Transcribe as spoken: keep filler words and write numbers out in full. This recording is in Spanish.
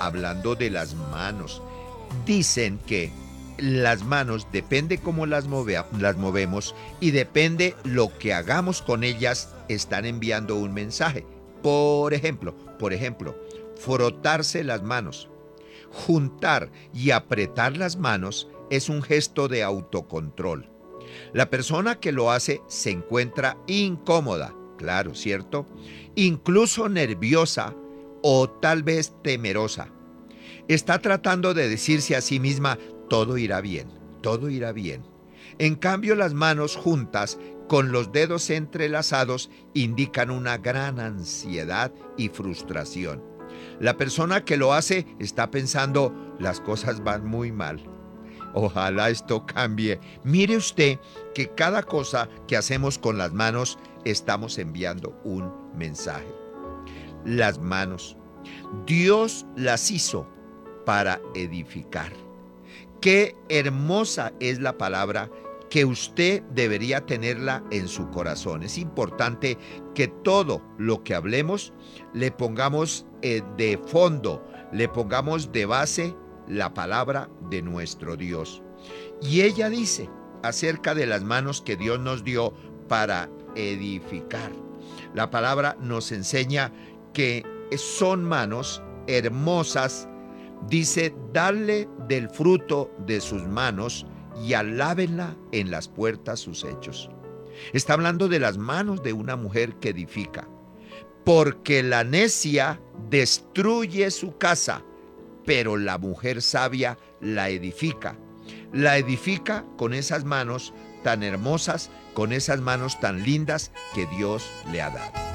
hablando de las manos. Dicen que las manos, depende cómo las, move- las movemos y depende lo que hagamos con ellas, están enviando un mensaje. Por ejemplo, por ejemplo, frotarse las manos, juntar y apretar las manos es un gesto de autocontrol. La persona que lo hace se encuentra incómoda, claro, ¿cierto? Incluso nerviosa o tal vez temerosa. Está tratando de decirse a sí misma, todo irá bien, todo irá bien. En cambio, las manos juntas, con los dedos entrelazados, indican una gran ansiedad y frustración. La persona que lo hace está pensando, las cosas van muy mal. Ojalá esto cambie. Mire usted que cada cosa que hacemos con las manos estamos enviando un mensaje. Las manos, Dios las hizo para edificar. Qué hermosa es la palabra, que usted debería tenerla en su corazón. Es importante que todo lo que hablemos le pongamos eh, de fondo, le pongamos de base la palabra de nuestro Dios. Y ella dice acerca de las manos que Dios nos dio para edificar. La palabra nos enseña que son manos hermosas. Dice, darle del fruto de sus manos y alábenla en las puertas sus hechos. Está hablando de las manos de una mujer que edifica. Porque la necia destruye su casa, pero la mujer sabia la edifica. La edifica con esas manos tan hermosas, con esas manos tan lindas que Dios le ha dado.